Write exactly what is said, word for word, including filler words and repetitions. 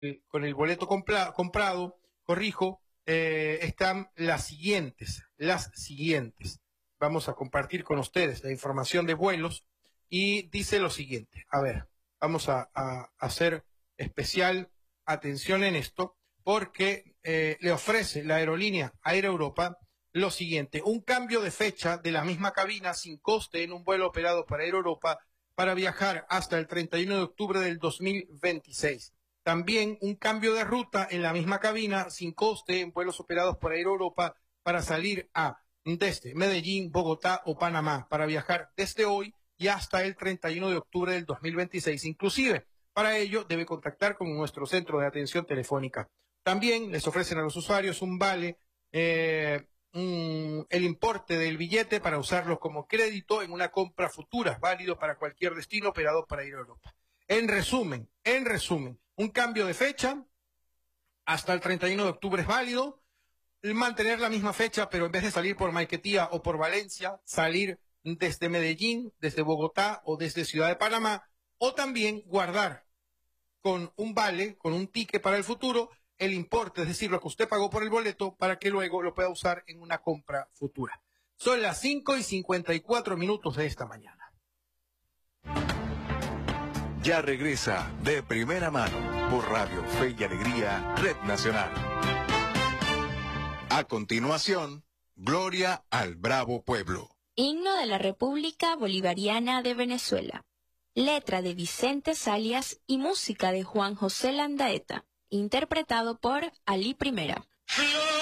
eh, con el boleto compra, comprado, corrijo, eh, están las siguientes, las siguientes. Vamos a compartir con ustedes la información de vuelos y dice lo siguiente. A ver, vamos a, a hacer especial atención en esto porque eh, le ofrece la aerolínea Air Europa lo siguiente, un cambio de fecha de la misma cabina sin coste en un vuelo operado por Air Europa para viajar hasta el treinta y uno de octubre del dos mil veintiséis. También un cambio de ruta en la misma cabina sin coste en vuelos operados por Air Europa para salir a desde Medellín, Bogotá o Panamá para viajar desde hoy y hasta el treinta y uno de octubre del dos mil veintiséis. Inclusive, para ello debe contactar con nuestro centro de atención telefónica. También les ofrecen a los usuarios un vale, eh, mm, el importe del billete para usarlo como crédito en una compra futura, válido para cualquier destino operado para ir a Europa. En resumen, en resumen, un cambio de fecha hasta el treinta y uno de octubre es válido, mantener la misma fecha, pero en vez de salir por Maiquetía o por Valencia, salir desde Medellín, desde Bogotá o desde Ciudad de Panamá, o también guardar con un vale, con un ticket para el futuro, el importe, es decir, lo que usted pagó por el boleto, para que luego lo pueda usar en una compra futura. Son las cinco y cincuenta y cuatro minutos de esta mañana. Ya regresa De Primera Mano por Radio Fe y Alegría, Red Nacional. A continuación, Gloria al Bravo Pueblo. Himno de la República Bolivariana de Venezuela. Letra de Vicente Salias y música de Juan José Landaeta. Interpretado por Ali Primera.